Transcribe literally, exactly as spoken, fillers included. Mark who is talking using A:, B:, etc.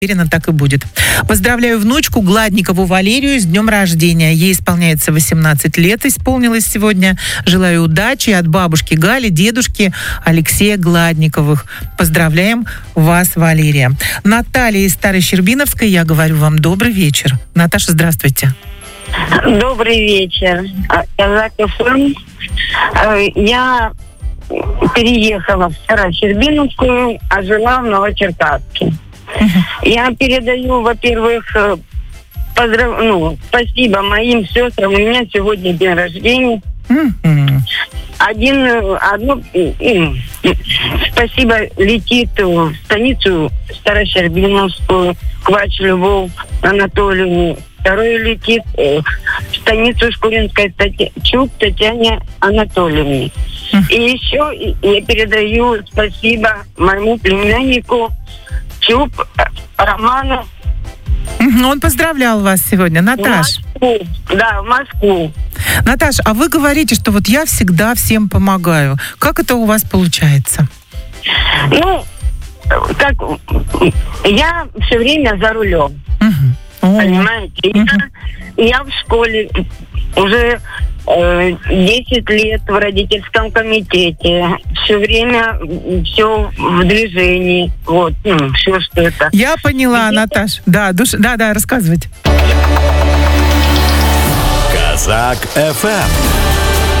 A: Уверена, так и будет. Поздравляю внучку Гладникову Валерию с днем рождения. Ей исполняется восемнадцать лет, исполнилось сегодня. Желаю удачи от бабушки Гали, дедушки Алексея Гладниковых. Поздравляем вас, Валерия. Наталья из Старой Щербиновской, я говорю вам добрый вечер. Наташа, здравствуйте.
B: Добрый вечер. Казак эф эм. Я переехала в Старощербиновскую, а жила в Новочеркасске. Я передаю, во-первых, поздрав... ну, спасибо моим сестрам. У меня сегодня день рождения. Один, одно, спасибо летит в станицу Старощербиновскую, Квач Любовь Анатольевну. Второй летит в станицу Шкуринской Чуб Татьяне Анатольевне. И еще я передаю спасибо моему племяннику Чуб Роману.
A: Он поздравлял вас сегодня, Наташ.
B: В Москву. Да, в Москву.
A: Наташ, а вы говорите, что вот я всегда всем помогаю. Как это у вас получается?
B: Ну, как я все время за рулем.
A: Угу.
B: Понимаете? Угу. Я, я в школе уже э, десять лет в родительском комитете. Все время все в движении. Вот, ну, все, что это.
A: Я поняла, и Наташ. Да, душ... да, да, рассказывайте.
C: Казак эф эм.